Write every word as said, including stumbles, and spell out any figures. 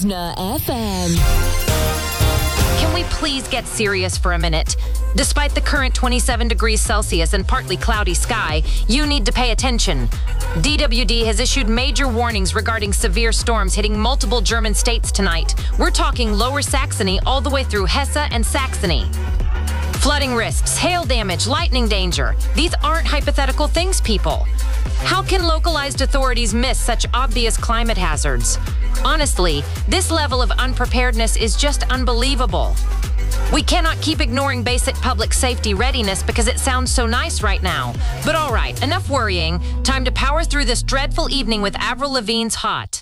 Listener F M. Can we please get serious for a minute? Despite the current twenty-seven degrees Celsius and partly cloudy sky, you need to pay attention. D W D has issued major warnings regarding severe storms hitting multiple German states tonight. We're talking Lower Saxony all the way through Hesse and Saxony. Flooding risks, hail damage, lightning danger. These aren't hypothetical things, people. How can localized authorities miss such obvious climate hazards? Honestly, this level of unpreparedness is just unbelievable. We cannot keep ignoring basic public safety readiness because it sounds so nice right now. But all right, enough worrying. Time to power through this dreadful evening with Avril Lavigne's Hot.